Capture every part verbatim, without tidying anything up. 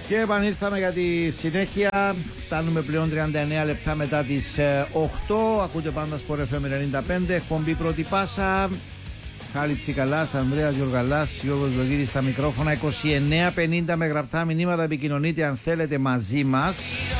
Και επανήλθαμε για τη συνέχεια. Φτάνουμε πλέον τριάντα εννέα λεπτά μετά τις οκτώ. Ακούτε πάντα Sport εφ εμ ενενήντα πέντε. Εκπομπή πρώτη πάσα. Χάλη Τσικαλάς, Ανδρέας Γιοργαλάς, Γιώργος Λογίδης στα μικρόφωνα. είκοσι εννέα πενήντα με γραπτά μηνύματα. Επικοινωνείτε αν θέλετε μαζί μας.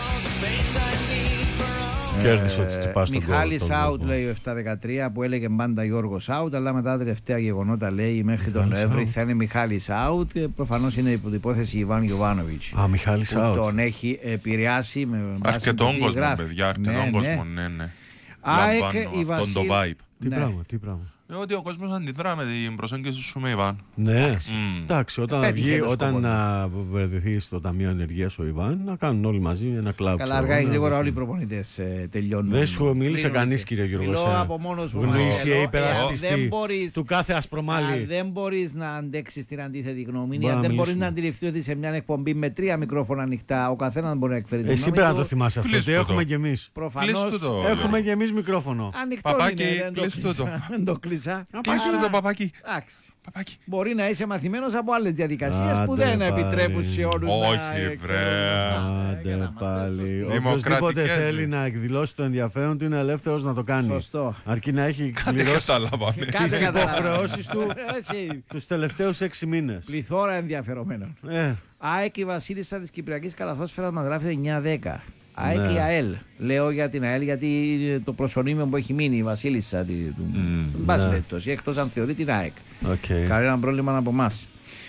Κέρδισε ο Τσιτσιπάς τον Μιχάλης out, λέει ο επτακόσια δεκατρία, που έλεγε πάντα Γιώργος out, αλλά μετά τα τελευταία γεγονότα λέει μέχρι τον Νοέμβρη θα είναι Μιχάλης out και προφανώς είναι υπό την υπόθεση Ιβάν Γιοβάνοβιτς. Α, Μιχάλης που out. Τον έχει επηρεάσει με αρκετόν κόσμο, παιδιά, αρκετόν κόσμο, ναι, ναι. Λαμβάνω αυτόν το vibe. Τι πράγμα, τι πράγμα. Ότι ο κόσμος αντιδρά με την προσέγγιση σου με Ιβάν. Ναι, mm. εντάξει, όταν, βγει, όταν να βρεθεί στο Ταμείο Ενεργείας ο Ιβάν, να κάνουν όλοι μαζί ένα κλαμπ. Καλά, αργά ή γρήγορα όλοι οι προπονητές ε, τελειώνουν. Δεν σου μίλησε κανείς, κύριε Γιώργο. Μιλώ από μόνος μου. Γνήσια υπερασπιστή του κάθε ασπρομάλι. Δεν μπορείς να αντέξεις την αντίθετη γνώμη. Αν δεν μπορείς να αντιληφθεί ότι σε μια εκπομπή με τρία μικρόφωνα ανοιχτά ο καθένας μπορεί να εκφέρει την γνώμη. Εσύ πρέπει να το θυμάσαι αυτό. Έχουμε κι εμείς. Έχουμε κι εμείς μικρόφωνο. Ανοιχτό είναι. Κλείστο το παπάκι. Παπάκι. Μπορεί να είσαι μαθημένος από άλλες διαδικασίες που δεν επιτρέπουν σε όλους. Όχι, βρε. Άντε πάλι. Οποιοςδήποτε θέλει να εκδηλώσει το ενδιαφέρον του είναι ελεύθερος να το κάνει. Σωστό. Αρκεί να έχει πληρώσει τις υποχρεώσεις του τους τελευταίους έξι μήνες. Πληθώρα ενδιαφερομένων. ΑΕΚ η Βασίλισσα της Κυπριακής Καλαθόσφαιρας μας γράφει εννιά δέκα. ΑΕΚ ναι. Η ΑΕΛ. Λέω για την ΑΕΛ γιατί το προσωνύμιο που έχει μείνει η Βασίλισσα του μπάση περιπτώσει, εκτός αν θεωρεί την ΑΕΚ. Okay. Κανένα πρόβλημα από εμάς.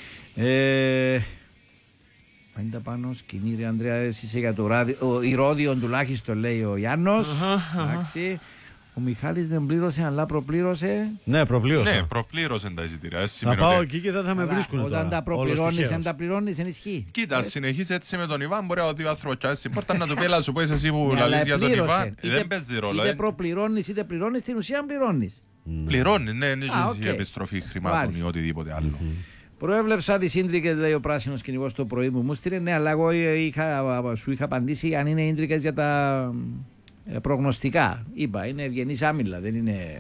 Ε, πέντε πάνω, σκηνή ρε Ανδρέα, εσύ είσαι για το ράδιο, ηρώδιον τουλάχιστον λέει ο Γιάννος. Εντάξει. Ο Μιχάλης δεν πλήρωσε, αλλά προπλήρωσε. Ναι, προπλήρωσε. Ναι, προπλήρωσε τα εισιτήρια. Θα πάω εκεί και δεν θα με βρίσκουν. Όταν τώρα. τα προπληρώνεις, αν τα πληρώνεις, ενισχύει. Κοίτα, συνεχίζει έτσι με τον Ιβάν. Μπορεί ότι ο άνθρωπος τσάσει την πόρτα να του πει, έλα σου πω εσύ που λαλείς για τον Ιβάν. Δεν παίζει ρόλο. Είτε προπληρώνεις είτε πληρώνεις, στην ουσία πληρώνεις. Πληρώνει, ναι, είναι η επιστροφή χρημάτων ή οτιδήποτε άλλο. Προέβλεψα τη ίντρικες, λέει ο πράσινος κυνηγός το πρωί μου. Μου στείλε, ναι, αλλά εγώ σου είχα απαντήσει αν είναι ίντρικες για τα προγνωστικά. Είπα, είναι ευγενής άμυλα, δεν είναι.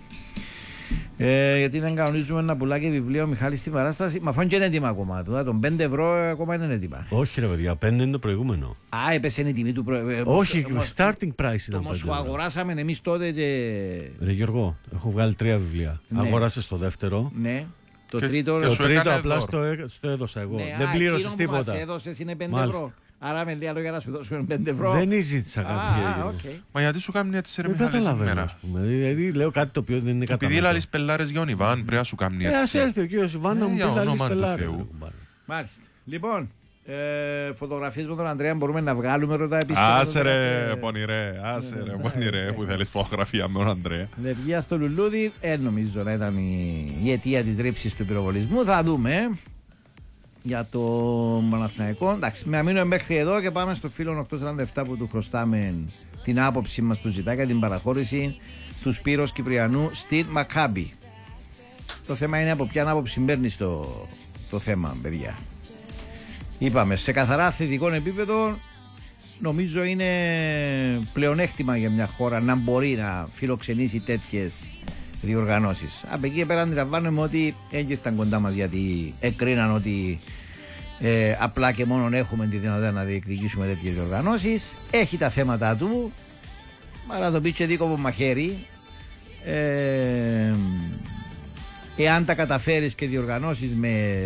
Ε, γιατί δεν κανονίζουμε ένα πουλάκι βιβλίο ο Μιχάλης στην παράσταση. Μα φάνηκε είναι έτοιμα ακόμα. Τώρα, τον πέντε ευρώ ακόμα είναι έτοιμα. Όχι, ρε παιδιά, πέντε είναι το προηγούμενο. Α, έπεσε η τιμή του προηγούμενου. Όχι, όμως, starting price ήταν. Όμως που αγοράσαμε εμείς τότε. Και... Ρε Γιώργο, έχω βγάλει τρία βιβλία. Ναι. Αγοράσες το δεύτερο. Ναι. Το και, τρίτο, και το τρίτο απλά στο, στο έδωσα εγώ. Ναι, δεν πλήρωσες τίποτα. Μας έδωσες είναι πέντε ευρώ. Άρα με λίγα λόγια να σου δώσουμε πέντε ευρώ. Δεν ζήτησα κάτι. Ah, okay. Μα γιατί σου κάνει έτσι ρε Μιχάλη σήμερα. Δηλαδή λέω κάτι το οποίο δεν είναι κατανοητό. Επειδή λαλείς πελάρες για τον Ιβάν πρέπει να σου κάνει έτσι. Ε, ας έρθει ο κύριος Ιβάν να μου πει λαλείς πελάρες. Μάλιστα. Λοιπόν, ε, φωτογραφίες με τον Ανδρέα μπορούμε να βγάλουμε ρωτά επιστήμη. Άσε ρε πονηρέ, άσε ρε πονηρέ που θέλεις φωτογραφία με τον Ανδρέα. Λευγία στο λουλούδι, ε, νομίζω να ήταν η, η αιτία της ρήψης του πυροβολισμού. Θα δούμε. Για το Παναθηναϊκό. Εντάξει, με αμήνω μέχρι εδώ και πάμε στο φίλο οκτακόσια σαράντα επτά που του χρωστάμε την άποψη μας που ζητάει για την παραχώρηση του Σπύρος Κυπριανού στην Μακάμπι. Το θέμα είναι από ποια άποψη παίρνει το, το θέμα, παιδιά. Είπαμε, σε καθαρά θετικό επίπεδο νομίζω είναι πλεονέκτημα για μια χώρα να μπορεί να φιλοξενήσει τέτοιες διοργανώσεις. Από εκεί πέρα αντιλαμβάνομαι ότι έγκυρταν κοντά μας γιατί εκρίναν ότι ε, απλά και μόνο έχουμε τη δυνατότητα να διεκδικήσουμε τέτοιες διοργανώσεις. Έχει τα θέματα του, αλλά το πίτσε δίκοπο μαχαίρι. Ε, εάν τα καταφέρεις και διοργανώσεις με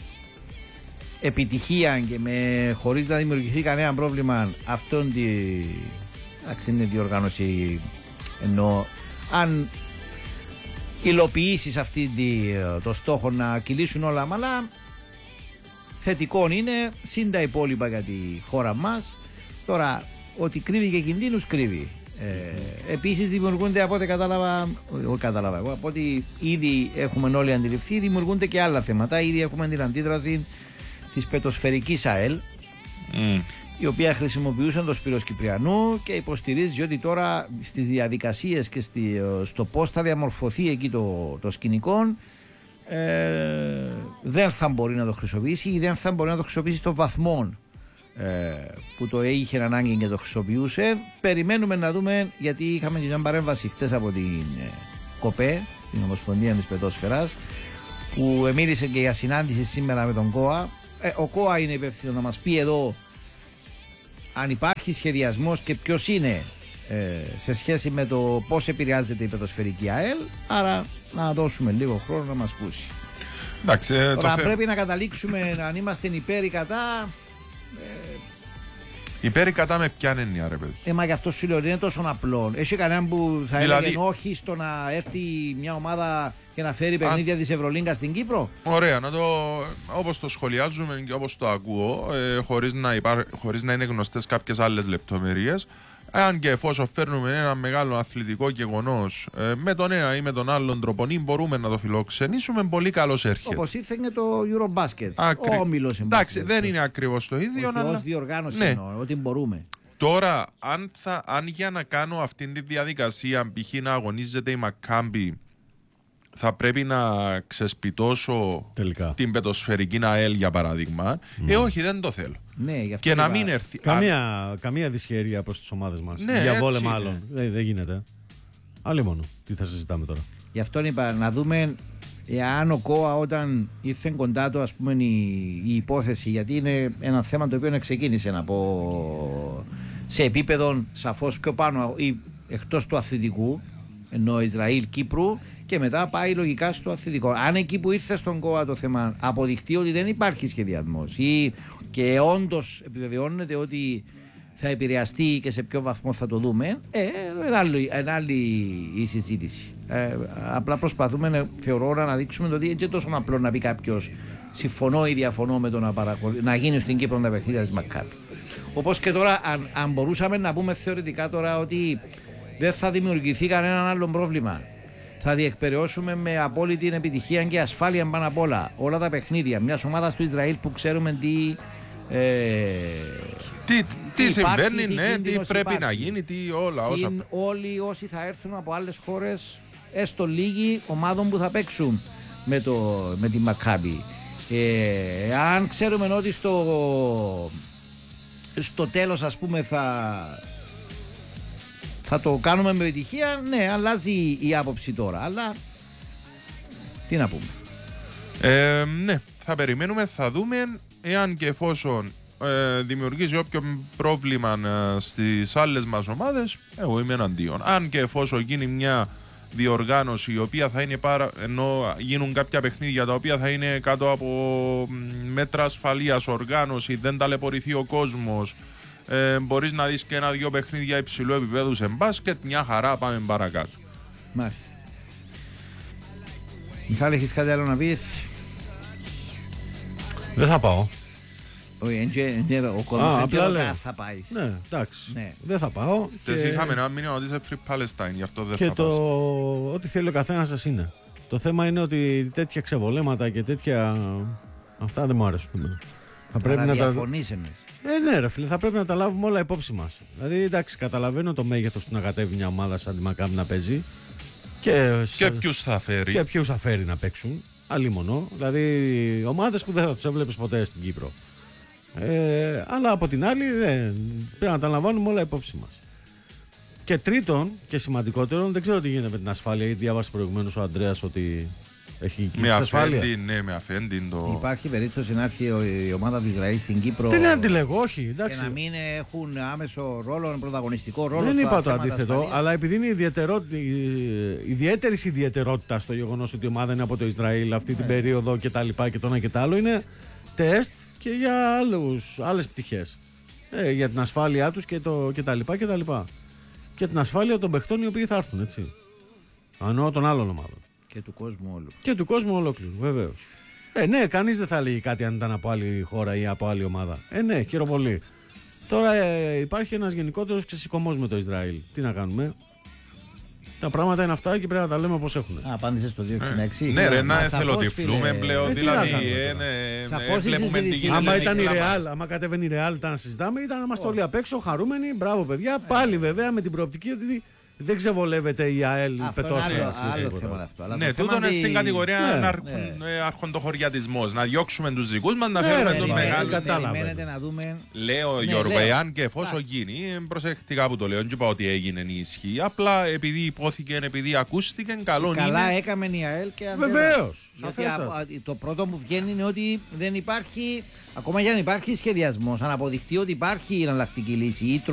επιτυχία και με, χωρίς να δημιουργηθεί κανένα πρόβλημα, αυτόν τη εντάξει, είναι διοργάνωση εννοώ αν υλοποιήσεις αυτή τη, το στόχο να κυλήσουν όλα, αλλά θετικό είναι συν τα υπόλοιπα για τη χώρα μας. Τώρα ότι κρύβει και κινδύνους κρύβει. Ε, επίσης δημιουργούνται από ό,τι κατάλαβα, όχι κατάλαβα εγώ, από ό,τι ήδη έχουμε όλοι αντιληφθεί, δημιουργούνται και άλλα θέματα. Ήδη έχουμε την αντίδραση της πετοσφαιρικής ΑΕΛ mm. η οποία χρησιμοποιούσε τον Σπύρο Κυπριανού και υποστηρίζει ότι τώρα στις διαδικασίες και στη, στο πώς θα διαμορφωθεί εκεί το, το σκηνικό ε, δεν θα μπορεί να το χρησιμοποιήσει ή δεν θα μπορεί να το χρησιμοποιήσει στο βαθμό ε, που το είχε ανάγκη και το χρησιμοποιούσε. Περιμένουμε να δούμε, γιατί είχαμε και μια παρέμβαση χτες από την ε, ΚΟΠΕ, την Ομοσπονδία της Πετόσφαιρας, που μίλησε και για συνάντηση σήμερα με τον ΚΟΑ Ε, ο ΚΟΑ είναι υπεύθυνο να μας πει εδώ αν υπάρχει σχεδιασμός και ποιος είναι ε, σε σχέση με το πώς επηρεάζεται η ποδοσφαιρική ΑΕΛ. Άρα να δώσουμε λίγο χρόνο να μας πούσει. Εντάξει, ε, Τώρα θε... πρέπει να καταλήξουμε αν είμαστε υπέρ ή κατά. Ε, υπέρ ή κατά με ποια έννοια, ρε παιδί. Ε, μα γι' αυτό σου λέω ότι είναι τόσο απλό. Έχει κανέναν που θα δηλαδή... έλεγε όχι στο να έρθει μια ομάδα και να φέρει παιχνίδια της Ευρωλίγκα στην Κύπρο. Ωραία, να το, όπως το σχολιάζουμε και όπως το ακούω, ε, χωρίς, να υπά... χωρίς να είναι γνωστές κάποιες άλλες λεπτομέρειες. Αν και εφόσον φέρνουμε ένα μεγάλο αθλητικό γεγονός ε, με τον ένα ή με τον άλλον τρόπο, ή μπορούμε να το φιλοξενήσουμε, πολύ καλώς έρχεται. Όπως ήρθε και το Eurobasket. Ακρι... Ο όμιλος. Εντάξει, δεν είναι ακριβώς το ίδιο. Όχι, αλλά... ως διοργάνωση, ναι. Εννοώ, ότι μπορούμε. Τώρα, αν, θα, αν για να κάνω αυτή τη διαδικασία, π.χ. να αγωνίζεται η Μακάμπι, θα πρέπει να ξεσπιτώσω τελικά την πετοσφαιρική ΑΕΛ για παράδειγμα. Mm. Ε, όχι, δεν το θέλω. Ναι, γι' αυτό και να είπα... μην έρθει. Καμία, αν... καμία δυσχέρεια προς τις ομάδες μας. Ναι, για βόλεμα άλλων. Δεν, δεν γίνεται. Άλλη μόνο. Τι θα συζητάμε τώρα. Γι' αυτό είπα να δούμε εάν ο ΚΟΑ όταν ήρθε κοντά του, ας πούμε, η, η υπόθεση, γιατί είναι ένα θέμα το οποίο ξεκίνησε να πω σε επίπεδο σαφώς πιο πάνω ή εκτός του αθλητικού, ενώ Ισραήλ-Κύπρου, και μετά πάει λογικά στο αθλητικό. Αν εκεί που ήρθε στον ΚΟΑ το θέμα αποδειχτεί ότι δεν υπάρχει σχεδιασμός ή και όντως επιβεβαιώνεται ότι θα επηρεαστεί και σε ποιο βαθμό θα το δούμε, ε, είναι άλλη, είναι άλλη η συζήτηση. Ε, απλά προσπαθούμε, θεωρώ, να δείξουμε ότι δεν είναι τόσο απλό να πει κάποιος συμφωνώ ή διαφωνώ με το να, παρακολου... να γίνει στην Κύπρο τα παιχνίδια της Μακάμπι. Όπως και τώρα, αν, αν μπορούσαμε να πούμε θεωρητικά τώρα ότι δεν θα δημιουργηθεί κανένα άλλο πρόβλημα. Θα διεκπαιρεώσουμε με απόλυτη επιτυχία και ασφάλεια πάνω απ' όλα όλα τα παιχνίδια μια ομάδα του Ισραήλ που ξέρουμε τι. Ε, τι, τι, τι συμβαίνει, τι ναι, τι πρέπει υπάρχει. να γίνει, τι όλα όσα. Όλοι όσοι θα έρθουν από άλλες χώρες, έστω λίγοι ομάδων που θα παίξουν με, το, με τη Μακάμπι. Ε, αν ξέρουμε ότι στο, στο τέλος, ας πούμε, θα. Θα το κάνουμε με επιτυχία, ναι, αλλάζει η άποψη τώρα, αλλά τι να πούμε. Ε, ναι, θα περιμένουμε, θα δούμε, εάν και εφόσον ε, δημιουργήσει όποιο πρόβλημα ε, στις άλλες μας ομάδες, εγώ είμαι εναντίον. Αν και εφόσον γίνει μια διοργάνωση η οποία θα είναι πάρα, ενώ γίνουν κάποια παιχνίδια τα οποία θα είναι κάτω από μέτρα ασφαλείας, οργάνωση, δεν ταλαιπωρηθεί ο κόσμος, Ε, μπορείς να δεις και ένα-δυο παιχνίδια υψηλού επίπεδου σε μπάσκετ, μια χαρά, πάμε παρακάτω. Μάλιστα. Μιχάλη, έχεις κάτι άλλο να πεις? Δεν θα πάω. Όχι, ο κόσμος δεν θα πάει. Ναι, εντάξει, ναι. Δεν θα πάω. Τες και... είχαμε ένα μήνυμα ότι είσαι Free Palestine, γι' αυτό δεν και θα το... πας. Ό,τι θέλει ο καθένας σας είναι. Το θέμα είναι ότι τέτοια ξεβολέματα και τέτοια... Αυτά δεν μου αρέσουν. Θα πρέπει να διαφωνείς εμείς. Ε, ναι, ρε φίλε, θα πρέπει να τα λάβουμε όλα υπόψη μας. Δηλαδή, εντάξει, καταλαβαίνω το μέγεθος του να κατέβει μια ομάδα σαν τη Μακάμπι να παίζει. Και, και ποιους θα φέρει. Και ποιους θα φέρει να παίξουν. Αλλήμονο. Δηλαδή, ομάδες που δεν θα τους έβλεπες ποτέ στην Κύπρο. Ε, αλλά από την άλλη, δεν, πρέπει να τα λαμβάνουμε όλα υπόψη μας. Και τρίτον και σημαντικότερον, δεν ξέρω τι γίνεται με την ασφάλεια. Γιατί διάβασε προηγουμένως ο Ανδρέας ότι. Έχει με αφέντη, ναι, με αφέντη το... Υπάρχει περίπτωση να έρθει η ομάδα του Ισραήλ στην Κύπρο. Δεν αντιλέγω, όχι. Εντάξει. Και να μην έχουν άμεσο ρόλο, πρωταγωνιστικό ρόλο. Δεν είπα το αντίθετο, ασφαλεία. Αλλά επειδή είναι ιδιαίτερη ιδιαιτερότητα στο γεγονός ότι η ομάδα είναι από το Ισραήλ αυτή την ναι. περίοδο και τα λοιπά και το ένα και το άλλο, είναι τεστ και για άλλους, άλλες πτυχές. Ε, για την ασφάλειά τους και, το, και τα λοιπά και τα λοιπά. Και την ασφάλεια των παιχτών οι οποίοι θα έρθουν, έτσι. Ανώ των άλλων ομάδων. Και του κόσμου όλου. Και του κόσμου ολόκληρου, βεβαίως. Ε, ναι, κανείς δεν θα λέει κάτι αν ήταν από άλλη χώρα ή από άλλη ομάδα. Ε, ναι, χαίρομαι πολύ. Τώρα ε, υπάρχει ένας γενικότερος ξεσηκωμός με το Ισραήλ. Τι να κάνουμε. Τα πράγματα είναι αυτά και πρέπει να τα λέμε όπως έχουν. Α, απάντησες στο δύο εξήντα έξι. Ναι, ρε, να θέλω ότι φλούμε πλέον. Δηλαδή, βλέπουμε τι γίνεται. Άμα ήταν η Ρεάλ, άμα κατέβαινε η Ρεάλ, ήταν να συζητάμε, ήταν να είμαστε όλοι απ' έξω χαρούμενοι. Μπράβο, παιδιά. Πάλι βέβαια με την προοπτική ότι δεν ξεβολεύεται η ΑΕΛ Αυτό είναι πετώστερα. άλλο, άλλο θέμα αυτό. Αλλά Ναι, το θέμα τούτο είναι είναι στην η- κατηγορία Ναι, να έρχον- ε, αρχοντοχωριατισμός. Να διώξουμε τους δικούς μας, να Ναι, φέρουμε ρε, τον ναι, μεγάλο. κατάλαβα. Περιμένετε να δούμε. Λέω Ναι, Γιώργο, λέω. εάν και εφόσον γίνει, ε, προσεκτικά που το λέω, δεν είπα ότι έγινε η ισχύ. Απλά επειδή υπόθηκε, επειδή ακούστηκε, καλό Καλά είναι. έκαμε η ΑΕΛ και αντέδρασε. Βεβαίως, Γιατί σαφέστατα. α- α- το πρώτο που βγαίνει είναι ότι δεν υπάρχει, ακόμα και αν υπάρχει σχεδιασμός, αν αποδειχτεί ότι υπάρχει εναλλακτική λύση ή